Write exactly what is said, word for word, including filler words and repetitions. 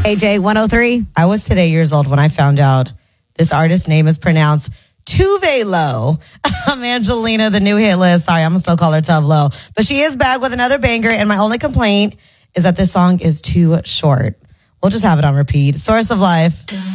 A J one oh three. I was today years old when I found out this artist's name is pronounced Tove Lo. I'm Angelina, the new hit list. Sorry, I'm going to still call her Tove Lo. But she is back with another banger, and my only complaint is that this song is too short. We'll just have it on repeat. Source of Life.